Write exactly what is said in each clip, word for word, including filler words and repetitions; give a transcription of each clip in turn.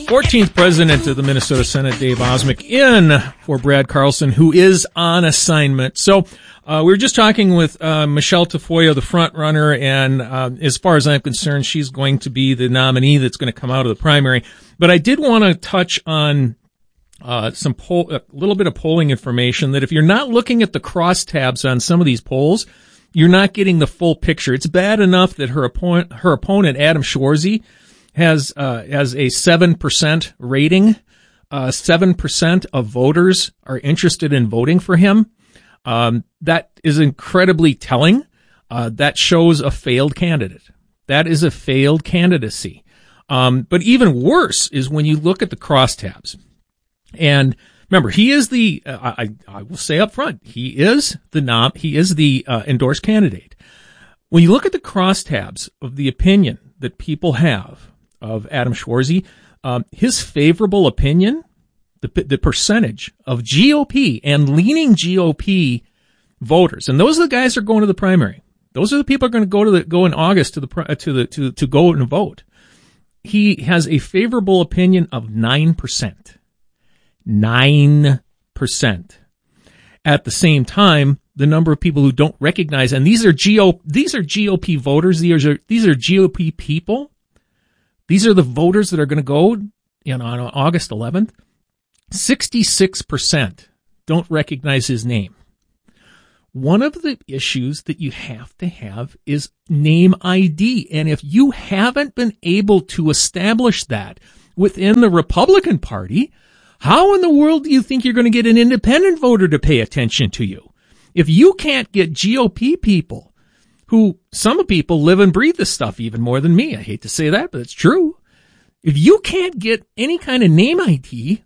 fourteenth president of the Minnesota Senate, Dave Osmek, in for Brad Carlson, who is on assignment. So uh, we were just talking with uh, Michelle Tafoya, the front runner, and uh, as far as I'm concerned, she's going to be the nominee that's going to come out of the primary. But I did want to touch on uh, some poll, a little bit of polling information that if you're not looking at the crosstabs on some of these polls, you're not getting the full picture. It's bad enough that her opponent, her opponent Adam Schwarzy, has uh, has a seven percent rating. Uh, seven percent of voters are interested in voting for him. Um, that is incredibly telling. Uh, that shows a failed candidate. That is a failed candidacy. Um, but even worse is when you look at the crosstabs. And remember, he is the, uh, I, I will say up front, he is the nom, he is the uh, endorsed candidate. When you look at the crosstabs of the opinion that people have of Adam Schwarzy, um, his favorable opinion, the, the percentage of G O P and leaning G O P voters, and those are the guys that are going to the primary. Those are the people who are going to go to the, go in August to the, to the, to, to go and vote. He has a favorable opinion of nine percent. nine percent. At the same time, the number of people who don't recognize, and these are G O, these are G O P voters, these are, these are G O P people. These are the voters that are going to go you know, on August eleventh. sixty-six percent don't recognize his name. One of the issues that you have to have is name I D. And if you haven't been able to establish that within the Republican Party, how in the world do you think you're going to get an independent voter to pay attention to you? If you can't get G O P people, who some people live and breathe this stuff even more than me. I hate to say that, but it's true. If you can't get any kind of name I D,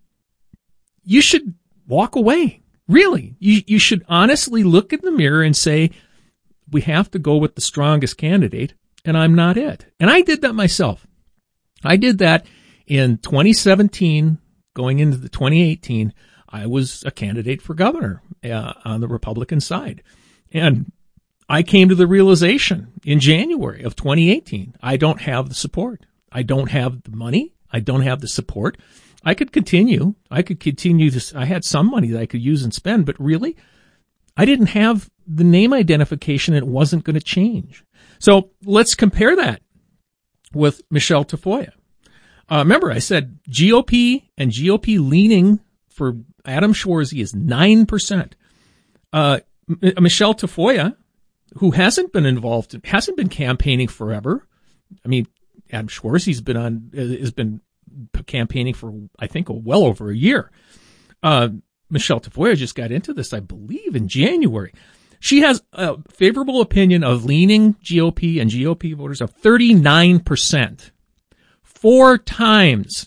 you should walk away. Really. You, you should honestly look in the mirror and say, we have to go with the strongest candidate, and I'm not it. And I did that myself. I did that in twenty seventeen, going into the twenty eighteen. I was a candidate for governor uh, on the Republican side. And I came to the realization in January of twenty eighteen, I don't have the support. I don't have the money. I don't have the support. I could continue. I could continue this. I had some money that I could use and spend, but really, I didn't have the name identification. It wasn't going to change. So let's compare that with Michelle Tafoya. Uh, remember, I said G O P and G O P leaning for Adam Schwarzy is nine percent. Uh, M- Michelle Tafoya, who hasn't been involved, hasn't been campaigning forever. I mean, Adam Schwarzy's been on, has been campaigning for, I think, well over a year. Uh, Michelle Tafoya just got into this, I believe, in January. She has a favorable opinion of leaning G O P and G O P voters of thirty-nine percent. Four times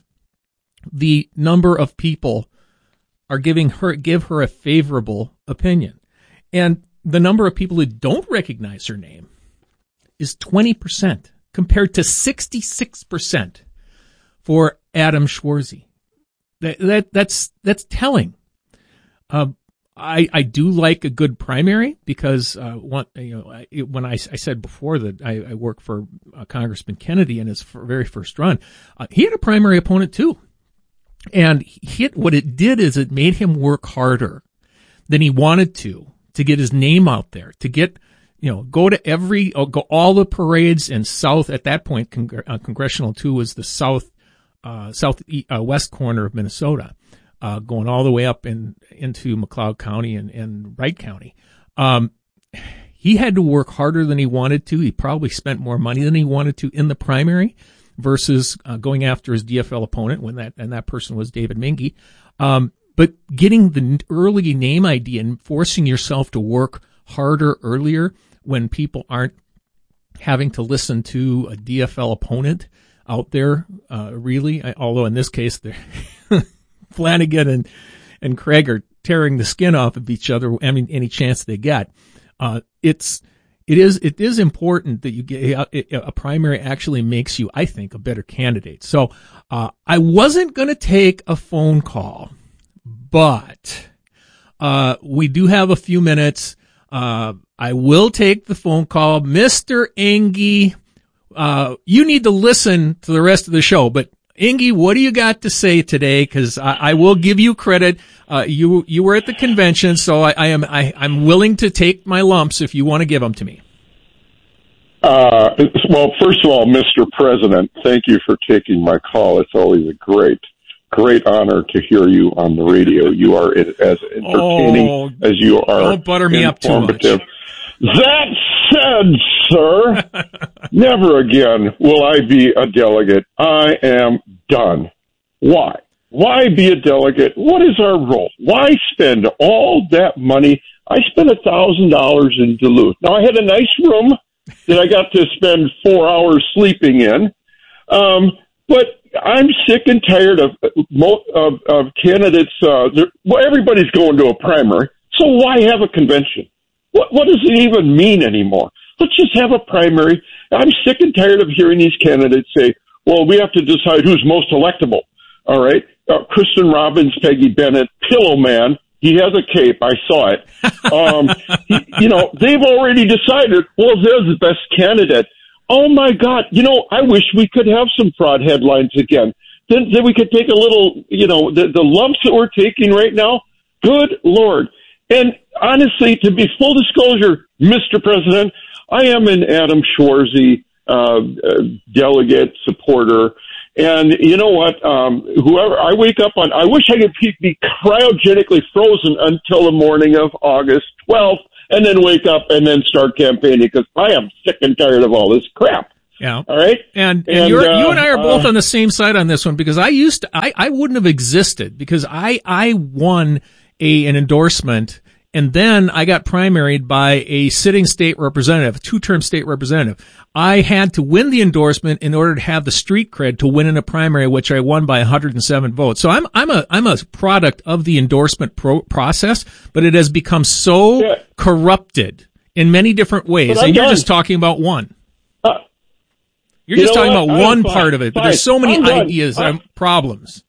the number of people are giving her, give her a favorable opinion. And the number of people who don't recognize her name is twenty percent compared to sixty-six percent for Adam Schwarzy. That, that, that's, that's telling. Uh, I, I do like a good primary because, uh, one, you know, I, when I, I said before that I, I work for uh, Congressman Kennedy in his very first run, uh, he had a primary opponent too. And he, what it did is it made him work harder than he wanted to, to get his name out there, to get, you know, go to every, go all the parades in South, at that point, Cong- uh, Congressional two was the South, uh, South, uh, West corner of Minnesota. Uh, going all the way up in, into McLeod County and, and Wright County. Um, he had to work harder than he wanted to. He probably spent more money than he wanted to in the primary versus uh, going after his D F L opponent when that, and that person was David Minge. Um, but getting the early name I D and forcing yourself to work harder earlier when people aren't having to listen to a D F L opponent out there, uh, really, I, although in this case, they're, Flanagan and, and Craig are tearing the skin off of each other. I mean, any chance they get. Uh, it's, it is, it is important that you get a, a primary actually makes you, I think, a better candidate. So, uh, I wasn't going to take a phone call, but, uh, we do have a few minutes. Uh, I will take the phone call. Mister Engie, uh, you need to listen to the rest of the show, but Ingy, what do you got to say today? Because I, I will give you credit. Uh, you you were at the convention, so I, I am I, I'm willing to take my lumps if you want to give them to me. Uh, well, first of all, Mister President, thank you for taking my call. It's always a great, great honor to hear you on the radio. You are as entertaining oh, as you are don't butter me up too much. That said, sir, never again will I be a delegate. I am done. Why? Why be a delegate? What is our role? Why spend all that money? I spent a thousand dollars in Duluth. Now, I had a nice room that I got to spend four hours sleeping in. Um, but I'm sick and tired of of, of candidates. Uh, well, everybody's going to a primary, so why have a convention? What, what does it even mean anymore? Let's just have a primary. I'm sick and tired of hearing these candidates say, well, we have to decide who's most electable. All right. Uh, Kristen Robbins, Peggy Bennett, Pillow Man. He has a cape. I saw it. Um, he, you know, they've already decided, well, there's the best candidate. Oh, my God. You know, I wish we could have some fraud headlines again. Then, then we could take a little, you know, the, the lumps that we're taking right now. Good Lord. And honestly, to be full disclosure, Mister President, I am an Adam Schwarzy uh, uh, delegate supporter. And you know what? Um, whoever I wake up on, I wish I could be cryogenically frozen until the morning of August twelfth and then wake up and then start campaigning because I am sick and tired of all this crap. Yeah. All right. And, and, and you're, uh, you and I are both uh, on the same side on this one because I used to, I, I wouldn't have existed because I, I won a, an endorsement. And then I got primaried by a sitting state representative, two-term state representative. I had to win the endorsement in order to have the street cred to win in a primary, which I won by one hundred seven votes. So I'm I'm a I'm a product of the endorsement pro- process, but it has become so yeah. corrupted in many different ways. And you're done. just talking about one. Uh, you're you just talking what? about I'm one fine. part of it, but fine. there's so many ideas and problems.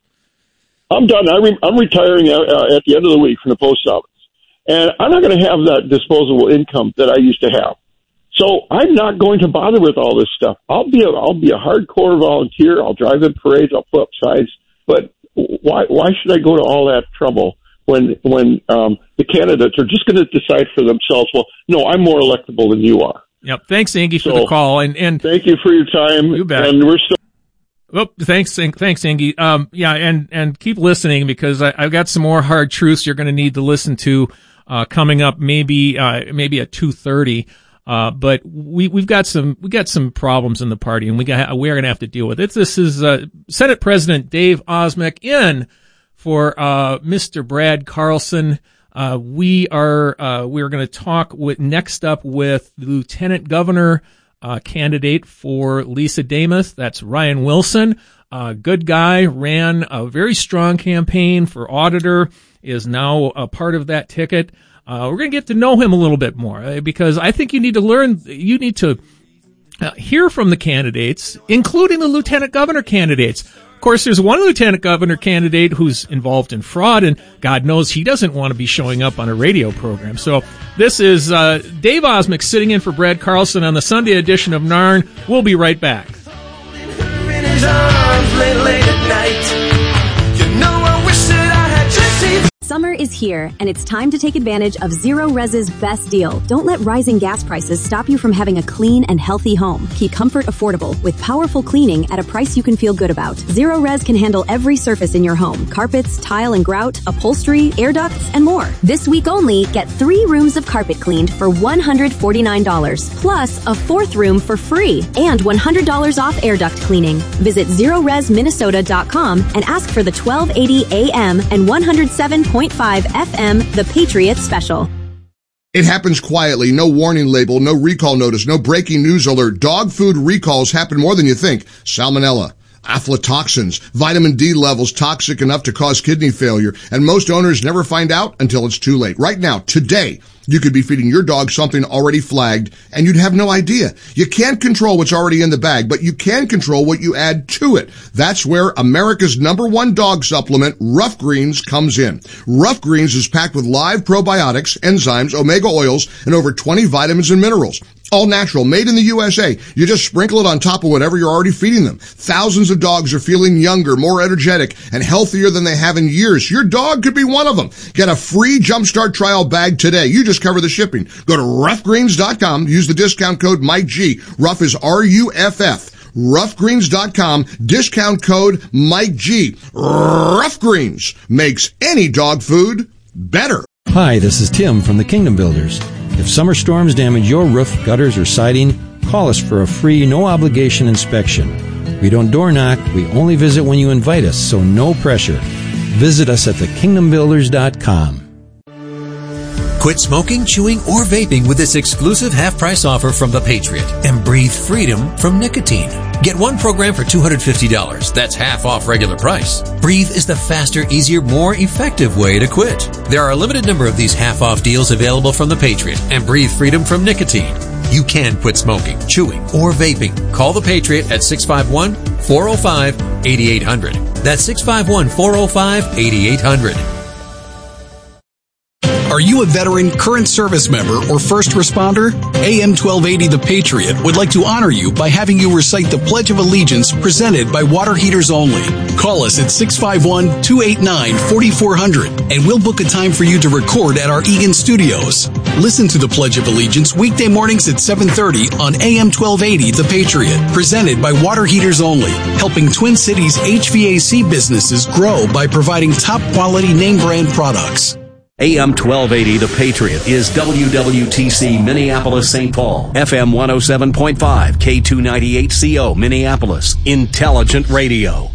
I'm done. I re- I'm retiring at, uh, at the end of the week from the post office. And I'm not going to have that disposable income that I used to have. So I'm not going to bother with all this stuff. I'll be a, I'll be a hardcore volunteer. I'll drive in parades. I'll put up signs. But why, why should I go to all that trouble when, when, um, the candidates are just going to decide for themselves? Well, no, I'm more electable than you are. Yep. Thanks, Ingy, for so, the call. And, and thank you for your time. You bet. And we're still. Oh, thanks, thanks, Ingy. Um, yeah, and, and keep listening because I, I've got some more hard truths you're going to need to listen to. Uh, coming up maybe, uh, maybe at two thirty. Uh, but we, we've got some, we got some problems in the party and we got, we're going to have to deal with it. This is, uh, Senate President Dave Osmek in for, uh, Mister Brad Carlson. Uh, we are, uh, we're going to talk with, next up with the Lieutenant Governor, uh, candidate for Lisa Damuth. That's Ryan Wilson. Uh, good guy, ran a very strong campaign for auditor, is now a part of that ticket. Uh, we're going to get to know him a little bit more uh, because I think you need to learn, you need to uh, hear from the candidates, including the lieutenant governor candidates. Of course, there's one lieutenant governor candidate who's involved in fraud, and God knows he doesn't want to be showing up on a radio program. So this is uh, Dave Osmek sitting in for Brad Carlson on the Sunday edition of Narn. We'll be right back. Summer is here, and it's time to take advantage of Zero Res's best deal. Don't let rising gas prices stop you from having a clean and healthy home. Keep comfort affordable with powerful cleaning at a price you can feel good about. Zero Res can handle every surface in your home: carpets, tile and grout, upholstery, air ducts, and more. This week only, get three rooms of carpet cleaned for one hundred forty-nine dollars, plus a fourth room for free, and one hundred dollars off air duct cleaning. Visit zero res minnesota dot com and ask for the twelve eighty A M and one hundred seven point five F M, The Patriot Special. It happens quietly, no warning label, no recall notice, no breaking news alert. Dog food recalls happen more than you think. Salmonella, aflatoxins, vitamin D levels toxic enough to cause kidney failure, and most owners never find out until it's too late. Right now, today, you could be feeding your dog something already flagged, and you'd have no idea. You can't control what's already in the bag, but you can control what you add to it. That's where America's number one dog supplement, Rough Greens, comes in. Rough Greens is packed with live probiotics, enzymes, omega oils, and over twenty vitamins and minerals. All natural, made in the U S A. You just sprinkle it on top of whatever you're already feeding them. Thousands of dogs are feeling younger, more energetic, and healthier than they have in years. Your dog could be one of them. Get a free Jumpstart trial bag today. You just cover the shipping. Go to rough greens dot com. Use the discount code Mike G. Rough is R U F F. rough greens dot com. Discount code Mike G. Rough Greens makes any dog food better. Hi, this is Tim from the Kingdom Builders. If summer storms damage your roof, gutters, or siding, call us for a free, no-obligation inspection. We don't door knock, we only visit when you invite us, so no pressure. Visit us at the kingdom builders dot com. Quit smoking, chewing, or vaping with this exclusive half-price offer from The Patriot and breathe freedom from nicotine. Get one program for two hundred fifty dollars. That's half off regular price. Breathe is the faster, easier, more effective way to quit. There are a limited number of these half-off deals available from The Patriot and breathe freedom from nicotine. You can quit smoking, chewing, or vaping. Call The Patriot at six five one, four oh five, eight eight hundred. That's six five one, four oh five, eight eight hundred. Are you a veteran, current service member, or first responder? A M twelve eighty The Patriot would like to honor you by having you recite the Pledge of Allegiance presented by Water Heaters Only. Call us at six five one, two eight nine, four four zero zero and we'll book a time for you to record at our Eagan studios. Listen to the Pledge of Allegiance weekday mornings at seven thirty on A M twelve eighty The Patriot, presented by Water Heaters Only, helping Twin Cities H V A C businesses grow by providing top quality name brand products. A M twelve eighty The Patriot is W W T C Minneapolis Saint Paul, F M one oh seven point five, K two ninety-eight C O Minneapolis, Intelligent Radio.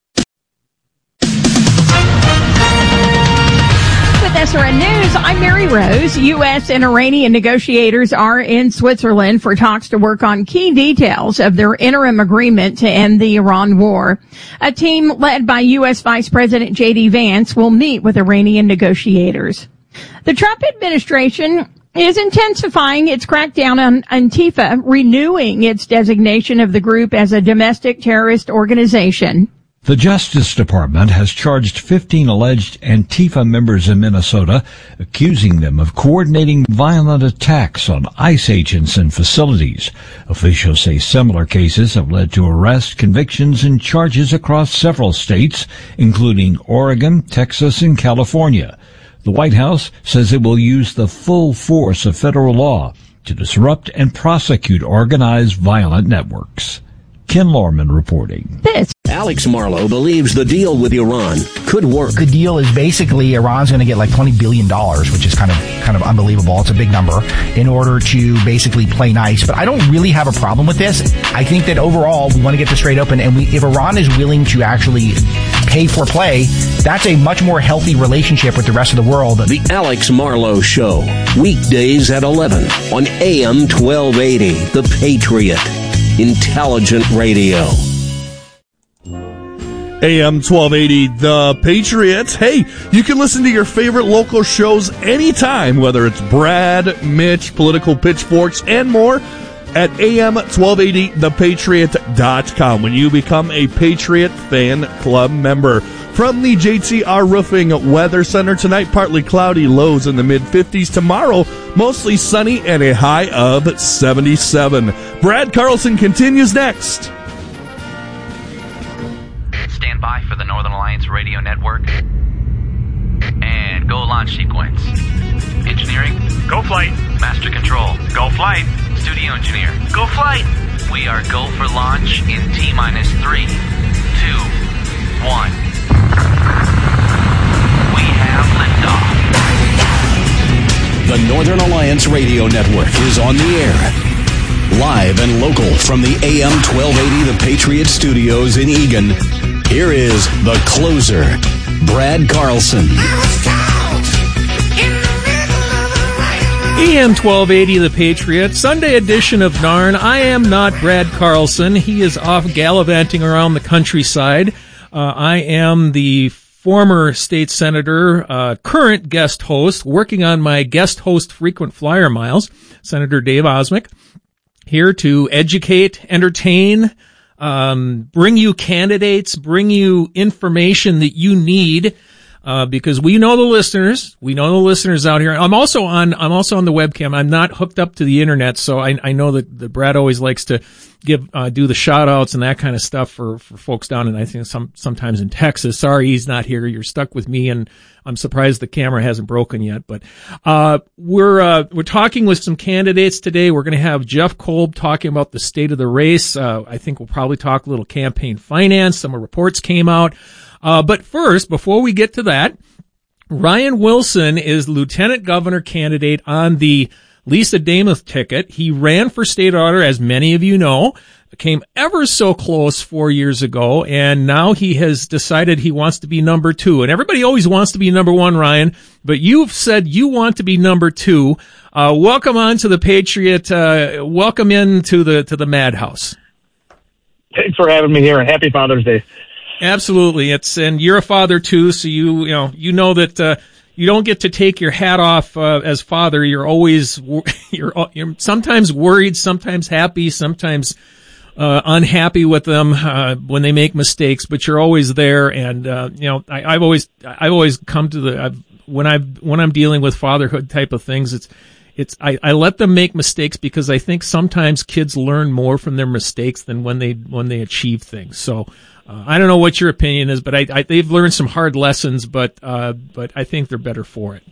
With S R N News, I'm Mary Rose. U S and Iranian negotiators are in Switzerland for talks to work on key details of their interim agreement to end the Iran war. A team led by U S Vice President J D Vance will meet with Iranian negotiators. The Trump administration is intensifying its crackdown on Antifa, renewing its designation of the group as a domestic terrorist organization. The Justice Department has charged fifteen alleged Antifa members in Minnesota, accusing them of coordinating violent attacks on ICE agents and facilities. Officials say similar cases have led to arrests, convictions, and charges across several states, including Oregon, Texas, and California. The White House says it will use the full force of federal law to disrupt and prosecute organized violent networks. Ken Lorman reporting. This. Alex Marlow believes the deal with Iran could work. The deal is basically Iran's going to get like twenty billion dollars, which is kind of kind of unbelievable. It's a big number, in order to basically play nice. But I don't really have a problem with this. I think that overall we want to get this straight open, and we, if Iran is willing to actually pay for play, that's a much more healthy relationship with the rest of the world. The Alex Marlow Show, weekdays at eleven on A M twelve eighty, The Patriot, Intelligent Radio. A M twelve eighty, The Patriots. Hey, you can listen to your favorite local shows anytime, whether it's Brad, Mitch, Political Pitchforks, and more, at A M twelve eighty the patriot dot com when you become a Patriot Fan Club member. From the J T R Roofing Weather Center tonight, partly cloudy, lows in the mid fifties. Tomorrow, mostly sunny and a high of seventy-seven. Brad Carlson continues next. Stand by for the Northern Alliance Radio Network. And go launch sequence. Engineering, go flight. Master control, go flight. Studio engineer, go flight. We are go for launch in T minus three, two, one. We have liftoff. The Northern Alliance Radio Network is on the air. Live and local from the A M twelve eighty The Patriot Studios in Eagan. Here is the closer, Brad Carlson. A M twelve eighty The Patriot, Sunday edition of Narn. I am not Brad Carlson. He is off gallivanting around the countryside. Uh, I am the former state senator, uh, current guest host, working on my guest host frequent flyer miles, Senator Dave Osmek, here to educate, entertain, um, bring you candidates, bring you information that you need uh, because we know the listeners. We know the listeners out here. I'm also on, I'm also on the webcam. I'm not hooked up to the internet, so I, I know that, that Brad always likes to give, uh, do the shout outs and that kind of stuff for, for folks down in, I think some, sometimes in Texas. Sorry he's not here. You're stuck with me, and I'm surprised the camera hasn't broken yet, but, uh, we're, uh, we're talking with some candidates today. We're going to have Jeff Kolb talking about the state of the race. Uh, I think we'll probably talk a little campaign finance. Some reports came out. Uh, but first, before we get to that, Ryan Wilson is lieutenant governor candidate on the Lisa Damuth ticket. He ran for state auditor, as many of you know, came ever so close four years ago, and now he has decided he wants to be number two. And everybody always wants to be number one, Ryan, but you've said you want to be number two. Uh, welcome on to the Patriot. Uh, welcome into the, to the Madhouse. Thanks for having me here, and happy Father's Day. Absolutely. It's, and you're a father too, so you, you know, you know that, uh, you don't get to take your hat off, uh, as father. You're always, you're, you're sometimes worried, sometimes happy, sometimes, uh, unhappy with them, uh, when they make mistakes, but you're always there. And, uh, you know, I, I've always, I've always come to the, I've, when I've, when I'm dealing with fatherhood type of things, it's, it's, I, I let them make mistakes because I think sometimes kids learn more from their mistakes than when they, when they achieve things. So, Uh, I don't know what your opinion is, but I, I, they've learned some hard lessons, but, uh, but I think they're better for it.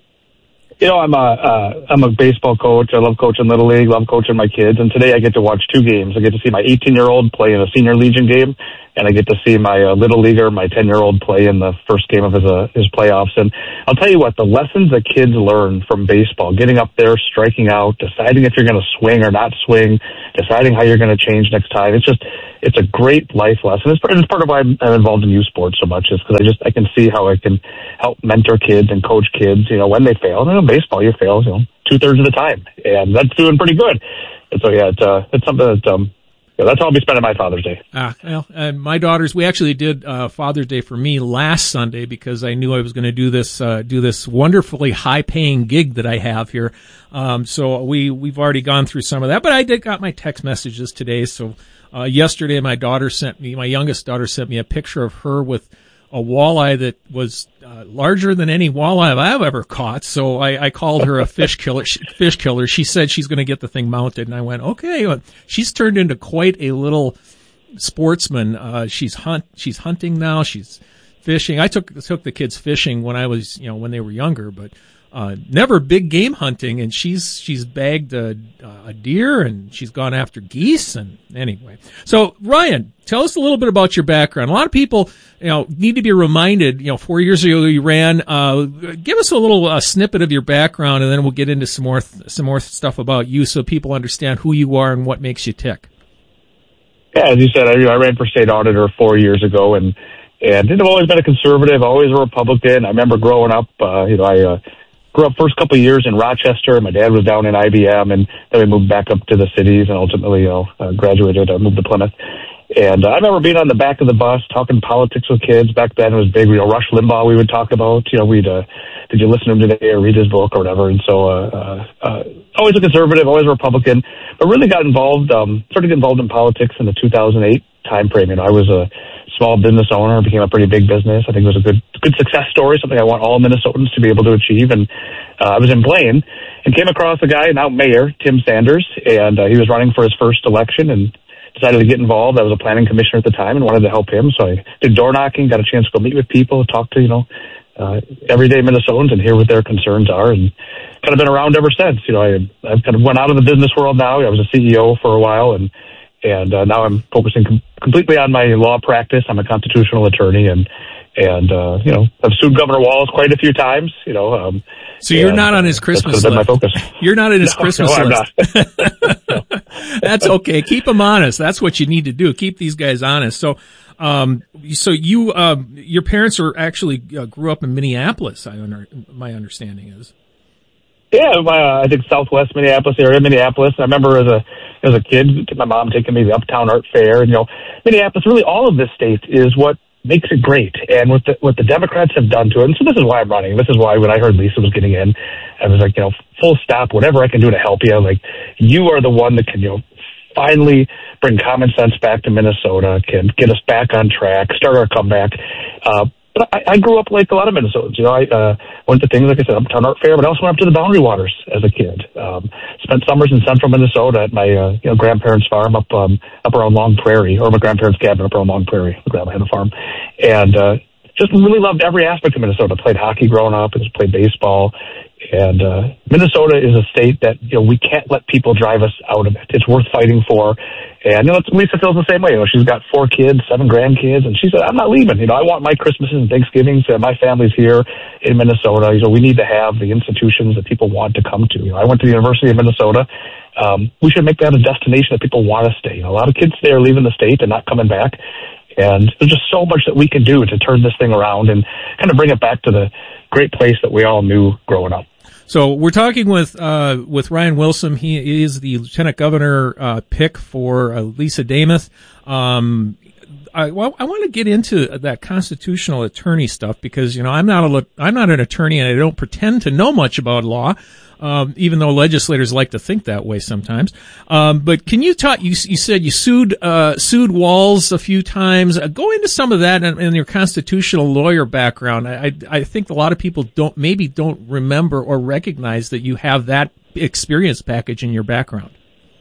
You know, I'm a, uh, I'm a baseball coach. I love coaching Little League, love coaching my kids. And today I get to watch two games. I get to see my eighteen year old play in a senior Legion game, and I get to see my uh, little leaguer, my ten year old play in the first game of his, uh, his playoffs. And I'll tell you what, the lessons that kids learn from baseball, getting up there, striking out, deciding if you're going to swing or not swing, deciding how you're going to change next time. It's just, it's a great life lesson. It's part, it's part of why I'm, I'm involved in youth sports so much, is because I just, I can see how I can help mentor kids and coach kids, you know, when they fail. And in baseball, you fail, you know, two thirds of the time. And that's doing pretty good. And so, yeah, it's, uh, it's something that, um, yeah, that's how I'll be spending my Father's Day. Ah, well, and my daughters, we actually did, uh, Father's Day for me last Sunday because I knew I was going to do this, uh, do this wonderfully high paying gig that I have here. Um, so we, we've already gone through some of that, but I did got my text messages today. So, uh, yesterday my daughter sent me, my youngest daughter sent me a picture of her with a walleye that was, uh, larger than any walleye I've ever caught. So I, I called her a fish killer, fish killer. She said she's going to get the thing mounted. And I went, okay. Well, she's turned into quite a little sportsman. Uh, she's hunt, she's hunting now. She's fishing. I took, took the kids fishing when I was, you know, when they were younger, but, uh, never big game hunting. And she's, she's bagged a, a deer, and she's gone after geese. And anyway, so Ryan, tell us a little bit about your background. A lot of people, you know, need to be reminded, you know, four years ago you ran, uh, give us a little uh, snippet of your background, and then we'll get into some more, some more stuff about you so people understand who you are and what makes you tick. Yeah, as you said, I, I ran for state auditor four years ago, and, and I've always been a conservative, always a Republican. I remember growing up, uh, you know, I, uh, grew up first couple of years in Rochester. My dad was down in I B M, and then we moved back up to the cities and ultimately, you know, uh, graduated, uh, moved to Plymouth. And uh, I remember being on the back of the bus talking politics with kids. Back then it was big, you know, Rush Limbaugh we would talk about. You know, we'd, uh, did you listen to him today or read his book or whatever? And so, uh, uh, uh always a conservative, always a Republican, but really got involved, um, started to get involved in politics in the two thousand eight time frame. You know, I was a small business owner, became a pretty big business. I think it was a good, good success story, something I want all Minnesotans to be able to achieve. And, uh, I was in Blaine and came across a guy, now mayor, Tim Sanders, and, uh, he was running for his first election and decided to get involved. I was a planning commissioner at the time and wanted to help him. So I did door knocking, got a chance to go meet with people, talk to, you know, uh, everyday Minnesotans and hear what their concerns are, and kind of been around ever since. You know, I, I've kind of went out of the business world now. I was a C E O for a while, and, and, uh, now I'm focusing com- completely on my law practice. I'm a constitutional attorney, and, and, uh, you know, I've sued Governor Walz quite a few times, you know, um, so you're not on his Christmas list. My focus. You're not in his no, Christmas no, list. I'm not. That's okay. Keep them honest. That's what you need to do. Keep these guys honest. So, um, so you, um, your parents are actually uh, grew up in Minneapolis. I under, my understanding is. Yeah, my, uh, I think Southwest Minneapolis area, Minneapolis. I remember as a as a kid, my mom taking me to the Uptown Art Fair, and you know, Minneapolis. Really, all of this state is what makes it great, and what the what the Democrats have done to it. And so this is why I'm running. This is why when I heard Lisa was getting in, I was like, you know, full stop. Whatever I can do to help you. Like, you are the one that can, you know, finally bring common sense back to Minnesota, can get us back on track, start our comeback. Uh, But I, I grew up like a lot of Minnesotans. You know, I uh, went to things, like I said, Uptown Art Fair, but I also went up to the Boundary Waters as a kid. Um, spent summers in central Minnesota at my uh, you know, grandparents' farm up um, up around Long Prairie, or my grandparents' cabin up around Long Prairie. My grandma had a farm. And uh, just really loved every aspect of Minnesota. Played hockey growing up, and just played baseball. And uh, Minnesota is a state that, you know, we can't let people drive us out of it. It's worth fighting for. And, you know, Lisa feels the same way. You know, she's got four kids, seven grandkids, and she said, I'm not leaving. You know, I want my Christmases and Thanksgivings. Uh, my family's here in Minnesota. You know, we need to have the institutions that people want to come to. You know, I went to the University of Minnesota. Um, we should make that a destination that people want to stay. You know, a lot of kids today are leaving the state and not coming back. And there's just so much that we can do to turn this thing around and kind of bring it back to the great place that we all knew growing up. So we're talking with uh, with Ryan Wilson. He is the Lieutenant Governor uh, pick for uh, Lisa Demuth. Um, I, well, I want to get into that constitutional attorney stuff because, you know, I'm not a I'm not an attorney and I don't pretend to know much about law. Um, even though legislators like to think that way sometimes. Um, but can you talk, you, you said you sued, uh, sued Walz a few times. Uh, go into some of that in, in your constitutional lawyer background. I, I, I think a lot of people don't, maybe don't remember or recognize that you have that experience package in your background.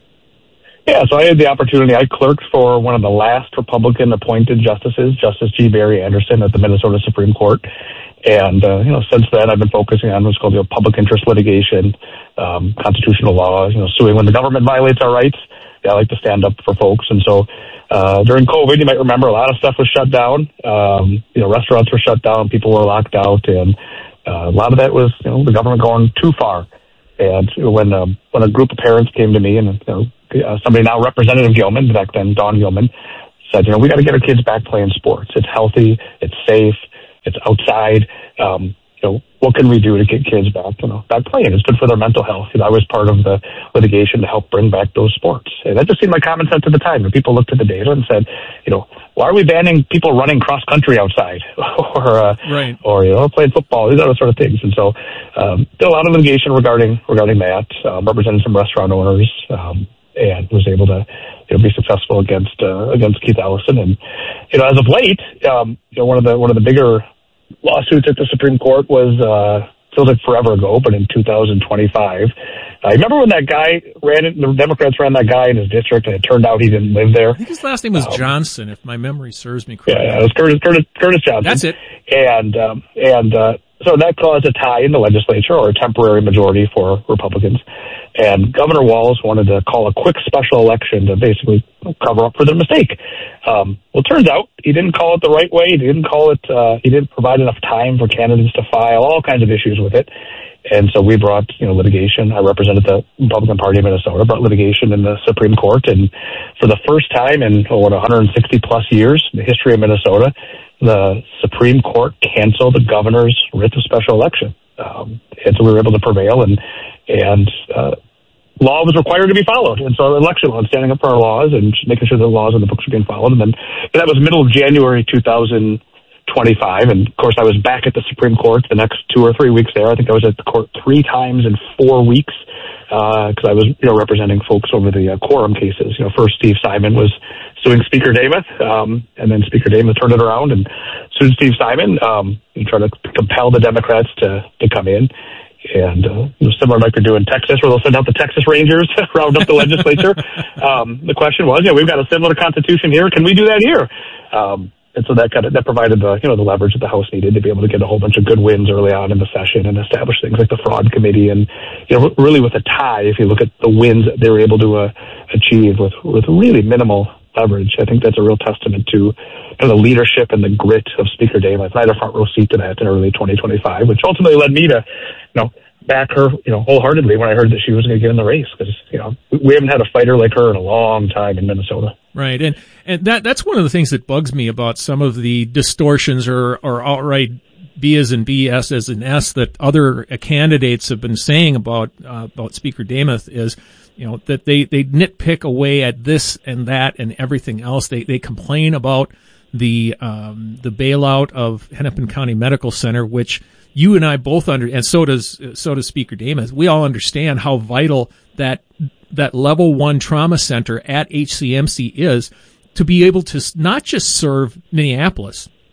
Yeah, so I had the opportunity. I clerked for one of the last Republican appointed justices, Justice G. Barry Anderson at the Minnesota Supreme Court. And, uh, you know, since then I've been focusing on what's called, you know, public interest litigation, um, constitutional law, you know, suing when the government violates our rights. Yeah, I like to stand up for folks. And so, uh, during COVID, you might remember a lot of stuff was shut down. Um, you know, restaurants were shut down, people were locked out, and, uh, a lot of that was, you know, the government going too far. And when, um, when a group of parents came to me and, you know, uh, somebody now, Representative Gilman, back then Dawn Gilman, said, you know, we got to get our kids back playing sports. It's healthy, it's safe, it's outside. Um, you know, what can we do to get kids back, you know, back playing? It's good for their mental health. You know, I was part of the litigation to help bring back those sports. And that just seemed like common sense at the time. And people looked at the data and said, you know, why are we banning people running cross country outside or, uh, right. or, you know, playing football, these other sort of things. And so, um, did a lot of litigation regarding, regarding that, um, represented some restaurant owners, um, and was able to, you know, be successful against, uh, against Keith Ellison. And, you know, as of late, um, you know, one of the, one of the bigger lawsuits at the Supreme Court was, uh, feels like forever ago, but in two thousand twenty-five. I uh, remember when that guy ran it, the Democrats ran that guy in his district, and it turned out he didn't live there. I think his last name was um, Johnson, if my memory serves me correctly. Yeah, it was Curtis, Curtis, Curtis Johnson. That's it. And, um, and, uh, so that caused a tie in the legislature, or a temporary majority for Republicans. And Governor Walz wanted to call a quick special election to basically cover up for their mistake. Um, well, it turns out he didn't call it the right way. He didn't call it, uh, he didn't provide enough time for candidates to file, all kinds of issues with it. And so we brought, you know, litigation. I represented the Republican Party of Minnesota, brought litigation in the Supreme Court. And for the first time in, oh, what, one hundred sixty plus years in the history of Minnesota, the Supreme Court canceled the governor's writ of special election. Um, and so we were able to prevail, and, and, uh, law was required to be followed. And so election law, standing up for our laws and making sure the laws in the books are being followed. And then and that was middle of January two thousand twenty-five. And of course I was back at the Supreme Court the next two or three weeks there. I think I was at the court three times in four weeks. Uh, cause I was, you know, representing folks over the uh, quorum cases. You know, first Steve Simon was suing Speaker Demuth, um, and then Speaker Demuth turned it around and sued Steve Simon, um, and tried to compel the Democrats to, to come in. And, uh, it was similar like they do in Texas, where they'll send out the Texas Rangers to round up the legislature. Um, the question was, you know, we've got a similar constitution here. Can we do that here? Um, And so that kind of, that provided the, you know, the leverage that the House needed to be able to get a whole bunch of good wins early on in the session and establish things like the fraud committee. And, you know, really with a tie, if you look at the wins that they were able to uh, achieve with, with really minimal leverage, I think that's a real testament to kind of the leadership and the grit of Speaker Demuth. I had a front row seat to that in early twenty twenty-five, which ultimately led me to, you know, back her, you know, wholeheartedly when I heard that she was going to get in the race, because, you know, we haven't had a fighter like her in a long time in Minnesota. Right. And, and that, that's one of the things that bugs me about some of the distortions or, or outright B as in B, S as in S that other candidates have been saying about, uh, about Speaker Demuth is, you know, that they, they nitpick away at this and that and everything else. They, they complain about the, um, the bailout of Hennepin County Medical Center, which you and I both under, and so does, so does Speaker Demuth. We all understand how vital that, that level one trauma center at H C M C is to be able to not just serve Minneapolis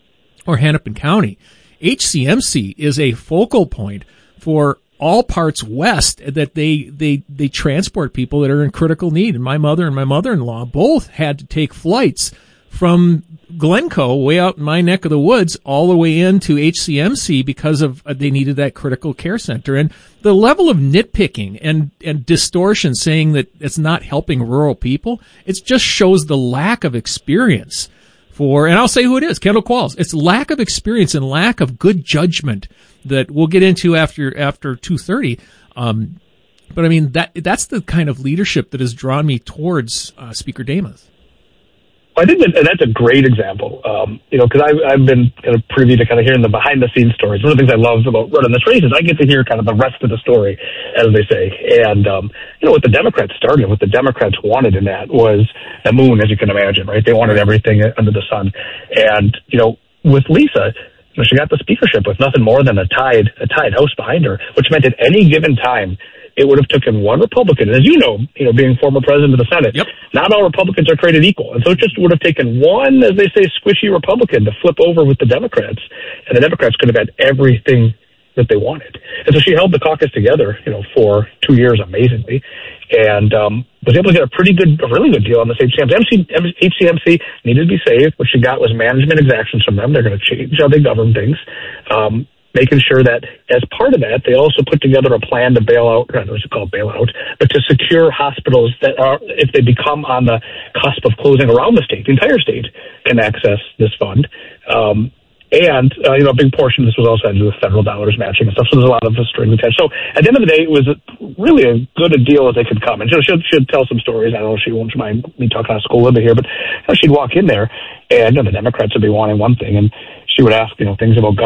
or Hennepin County. H C M C is a focal point for all parts west that they, they, they transport people that are in critical need. And my mother and my mother-in-law both had to take flights from Glencoe, way out in my neck of the woods, all the way into H C M C because of uh, they needed that critical care center. And the level of nitpicking and, and distortion saying that it's not helping rural people, it just shows the lack of experience for, and I'll say who it is, Kendall Qualls. It's lack of experience and lack of good judgment that we'll get into after after two thirty. Um, but I mean, that that's the kind of leadership that has drawn me towards uh, Speaker Demuth. I think that that's a great example, um, you know, because I've, I've been kind of privy to kind of hearing the behind-the-scenes stories. One of the things I love about running this race is I get to hear kind of the rest of the story, as they say. And, um, you know, what the Democrats started, what the Democrats wanted in that was a moon, as you can imagine, right? They wanted everything under the sun. And, you know, with Lisa, you know, she got the speakership with nothing more than a tied, a tied House behind her, which meant at any given time, it would have taken one Republican. And as you know, you know, being former president of the Senate, yep. Not all Republicans are created equal. And so it just would have taken one, as they say, squishy Republican to flip over with the Democrats. And the Democrats could have had everything that they wanted. And so she held the caucus together, you know, for two years, amazingly. And, um, was able to get a pretty good, a really good deal on this H C M C. H C M C needed to be saved. What she got was management exactions from them. They're going to change how they govern things. Um, making sure that as part of that, they also put together a plan to bail out, I don't know what it's called bailout, but to secure hospitals that are, if they become on the cusp of closing around the state, the entire state can access this fund. Um, and, uh, you know, a big portion of this was also had to do with federal dollars matching and stuff, so there's a lot of strings attached. So at the end of the day, it was really as good a deal as they could come. And she'll, she'll, she'll tell some stories. I don't know if she won't mind me talking out of school a little bit here, but you know, she'd walk in there, and you know, the Democrats would be wanting one thing, and she would ask, you know, things about government.